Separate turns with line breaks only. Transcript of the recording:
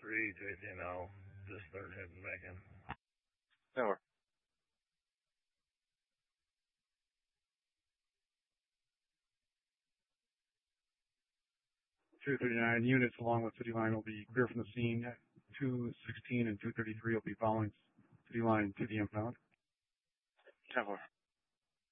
3 to 18 now. Just start heading back in.
Over.
239 units along with City Line will be clear from the scene. 216 and 233 will be following City Line to the impound.
10-4.